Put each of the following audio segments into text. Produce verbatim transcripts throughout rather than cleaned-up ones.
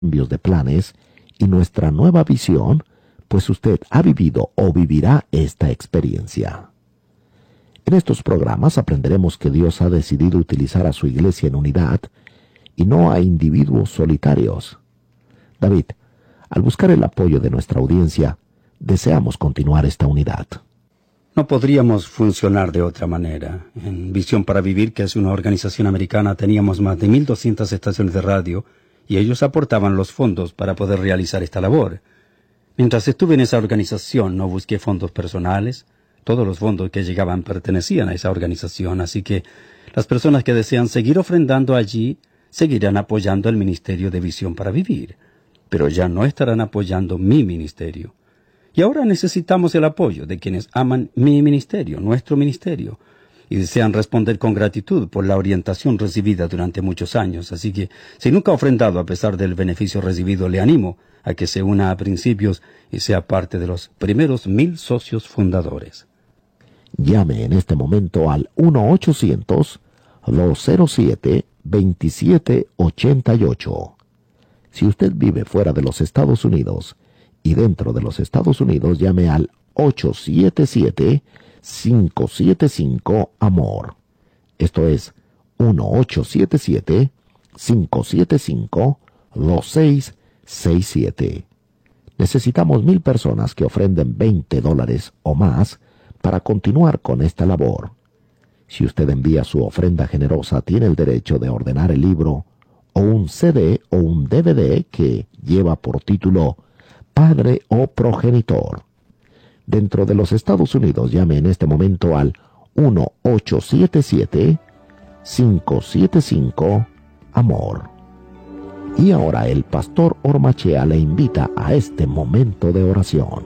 cambios de planes y nuestra nueva visión, pues usted ha vivido o vivirá esta experiencia. En estos programas aprenderemos que Dios ha decidido utilizar a su iglesia en unidad y no a individuos solitarios. David, al buscar el apoyo de nuestra audiencia, deseamos continuar esta unidad. No podríamos funcionar de otra manera. En Visión para Vivir, que es una organización americana, teníamos más de mil doscientas estaciones de radio y ellos aportaban los fondos para poder realizar esta labor. Mientras estuve en esa organización no busqué fondos personales. Todos los fondos que llegaban pertenecían a esa organización, así que las personas que desean seguir ofrendando allí seguirán apoyando el Ministerio de Visión para Vivir, pero ya no estarán apoyando mi ministerio. Y ahora necesitamos el apoyo de quienes aman mi ministerio, nuestro ministerio, y desean responder con gratitud por la orientación recibida durante muchos años. Así que, si nunca ha ofrendado a pesar del beneficio recibido, le animo a que se una a Principios y sea parte de los primeros mil socios fundadores. Llame en este momento al uno ochocientos, dos cero siete, veintisiete ochenta y ocho. Si usted vive fuera de los Estados Unidos y dentro de los Estados Unidos, llame al ocho siete siete, cinco siete cinco, amor. Esto es uno ocho siete siete, cinco siete cinco, dos seis seis siete. Necesitamos mil personas que ofrenden veinte dólares o más para continuar con esta labor. Si usted envía su ofrenda generosa, tiene el derecho de ordenar el libro o un C D o un D V D que lleva por título Padre o Progenitor. Dentro de los Estados Unidos, llame en este momento al uno ocho siete siete, cinco siete cinco, amor. Y ahora el pastor Ormachea le invita a este momento de oración.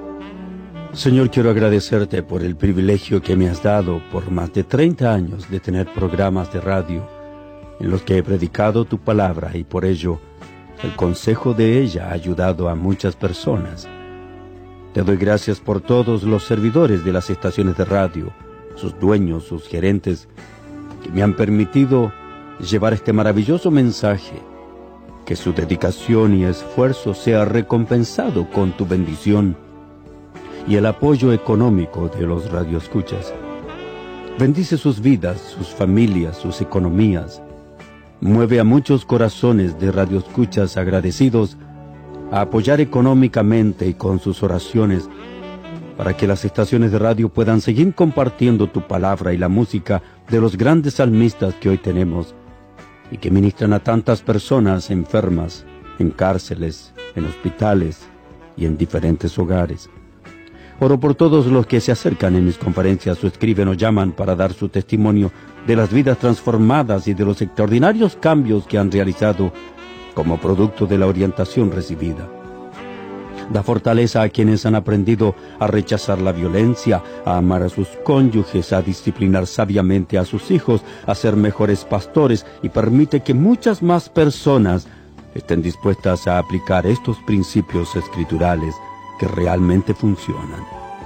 Señor, quiero agradecerte por el privilegio que me has dado por más de treinta años de tener programas de radio en los que he predicado tu palabra y por ello el consejo de ella ha ayudado a muchas personas. Te doy gracias por todos los servidores de las estaciones de radio, sus dueños, sus gerentes, que me han permitido llevar este maravilloso mensaje. Que su dedicación y esfuerzo sea recompensado con tu bendición y el apoyo económico de los radioescuchas. Bendice sus vidas, sus familias, sus economías. Mueve a muchos corazones de radioescuchas agradecidos a apoyar económicamente y con sus oraciones para que las estaciones de radio puedan seguir compartiendo tu palabra y la música de los grandes salmistas que hoy tenemos y que ministran a tantas personas enfermas, en cárceles, en hospitales y en diferentes hogares. Oro por todos los que se acercan en mis conferencias o escriben o llaman para dar su testimonio de las vidas transformadas y de los extraordinarios cambios que han realizado como producto de la orientación recibida. Da fortaleza a quienes han aprendido a rechazar la violencia, a amar a sus cónyuges, a disciplinar sabiamente a sus hijos, a ser mejores pastores y permite que muchas más personas estén dispuestas a aplicar estos principios escriturales que realmente funcionan.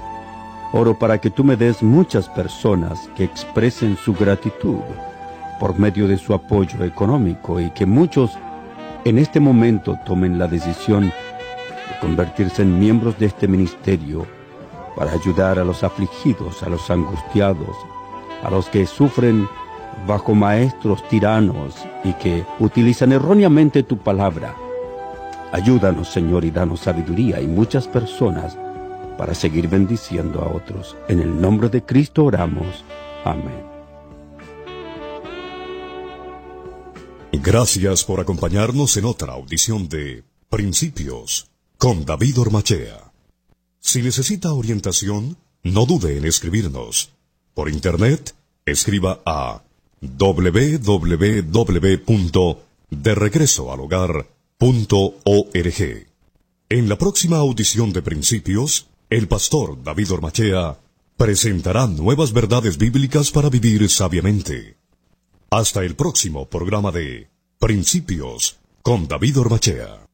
Oro para que tú me des muchas personas que expresen su gratitud por medio de su apoyo económico y que muchos en este momento tomen la decisión de convertirse en miembros de este ministerio para ayudar a los afligidos, a los angustiados, a los que sufren bajo maestros tiranos y que utilizan erróneamente tu palabra. Ayúdanos, Señor, y danos sabiduría y muchas personas para seguir bendiciendo a otros. En el nombre de Cristo oramos. Amén. Gracias por acompañarnos en otra audición de Principios con David Ormachea. Si necesita orientación, no dude en escribirnos. Por internet, escriba a doble u doble u doble u punto de regreso al hogar punto org. En la próxima audición de Principios, el pastor David Ormachea presentará nuevas verdades bíblicas para vivir sabiamente. Hasta el próximo programa de Principios con David Ormachea.